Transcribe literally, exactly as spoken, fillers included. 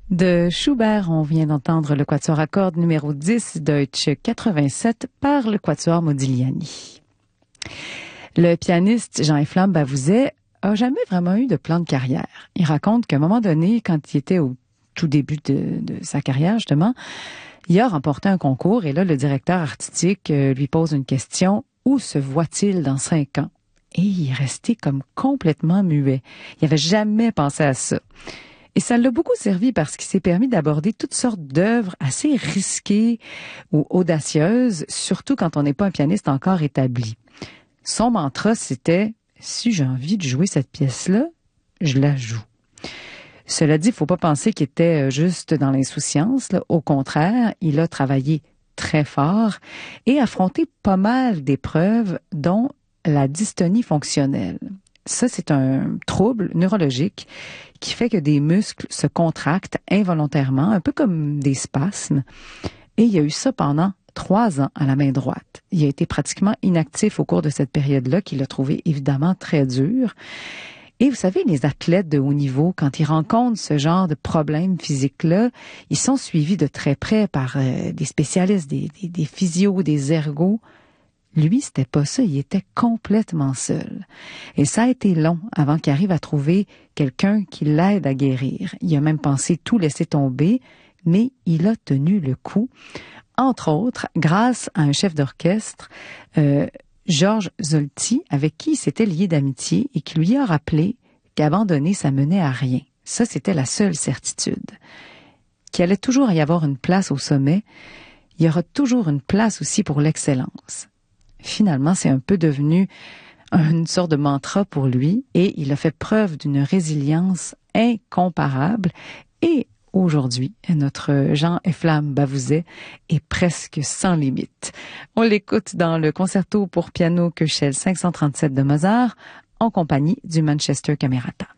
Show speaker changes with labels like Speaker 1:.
Speaker 1: De Schubert, on vient d'entendre le quatuor à cordes numéro dix, Deutsch quatre-vingt-sept, par le quatuor Modigliani. Le pianiste Jean-Efflam Bavouzet a jamais vraiment eu de plan de carrière. Il raconte qu'à un moment donné, quand il était au tout début de, de sa carrière, justement, il a remporté un concours et là, le directeur artistique lui pose une question. Où se voit-il dans cinq ans? Et il est resté comme complètement muet. Il n'avait jamais pensé à ça. Et ça l'a beaucoup servi parce qu'il s'est permis d'aborder toutes sortes d'œuvres assez risquées ou audacieuses, surtout quand on n'est pas un pianiste encore établi. Son mantra, c'était « Si j'ai envie de jouer cette pièce-là, je la joue ». Cela dit, il ne faut pas penser qu'il était juste dans l'insouciance. Là. Au contraire, il a travaillé très fort et affronté pas mal d'épreuves, dont la dystonie fonctionnelle. Ça, c'est un trouble neurologique qui fait que des muscles se contractent involontairement, un peu comme des spasmes. Et il y a eu ça pendant trois ans à la main droite. Il a été pratiquement inactif au cours de cette période-là, qu'il a trouvé évidemment très dur. Et vous savez, les athlètes de haut niveau, quand ils rencontrent ce genre de problème physique-là, ils sont suivis de très près par euh, des spécialistes, des, des, des physios, des ergots. Lui, c'était pas ça, il était complètement seul. Et ça a été long avant qu'il arrive à trouver quelqu'un qui l'aide à guérir. Il a même pensé tout laisser tomber, mais il a tenu le coup. Entre autres, grâce à un chef d'orchestre, euh, Georges Zolti, avec qui il s'était lié d'amitié et qui lui a rappelé qu'abandonner, ça menait à rien. Ça, c'était la seule certitude. Qu'il allait toujours y avoir une place au sommet, il y aura toujours une place aussi pour l'excellence. Finalement, c'est un peu devenu une sorte de mantra pour lui et il a fait preuve d'une résilience incomparable et aujourd'hui, notre Jean-Efflam Bavouzet est presque sans limite. On l'écoute dans le concerto pour piano Köchel cinq cent trente-sept de Mozart en compagnie du Manchester Camerata.